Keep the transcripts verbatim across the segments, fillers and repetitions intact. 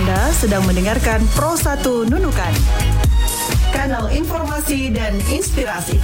Anda sedang mendengarkan Pro satu Nunukan, kanal informasi dan inspirasi.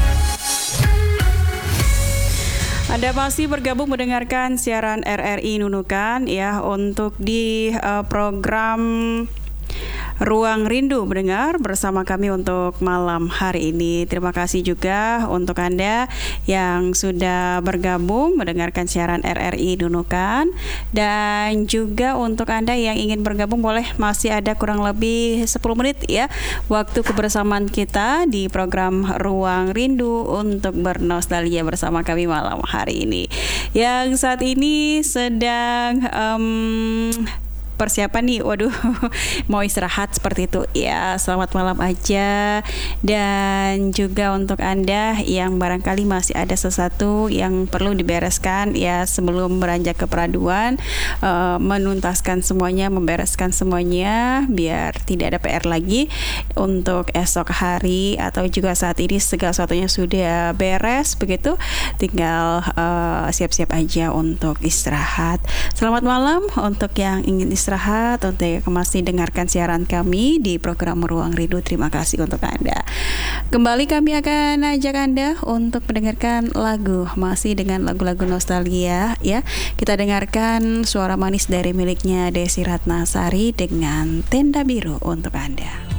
Anda masih bergabung mendengarkan siaran R R I Nunukan ya, untuk di uh, program Ruang Rindu mendengar bersama kami untuk malam hari ini. Terima kasih juga untuk Anda yang sudah bergabung mendengarkan siaran R R I Nunukan, dan juga untuk Anda yang ingin bergabung boleh, masih ada kurang lebih sepuluh menit ya waktu kebersamaan kita di program Ruang Rindu untuk bernostalgia bersama kami malam hari ini, yang saat ini sedang um, persiapan nih, waduh mau istirahat seperti itu ya. Selamat malam aja. Dan juga untuk Anda yang barangkali masih ada sesuatu yang perlu dibereskan ya sebelum beranjak ke peraduan, uh, menuntaskan semuanya, membereskan semuanya biar tidak ada P R lagi untuk esok hari, atau juga saat ini segala sesuatunya sudah beres begitu, tinggal uh, siap-siap aja untuk istirahat. Selamat malam untuk yang ingin istirahat, untuk yang masih dengarkan siaran kami di program Ruang Rindu. Terima kasih untuk Anda. Kembali kami akan ajak Anda untuk mendengarkan lagu, masih dengan lagu-lagu nostalgia ya. Kita dengarkan suara manis dari miliknya Desi Ratnasari dengan Tenda Biru untuk Anda.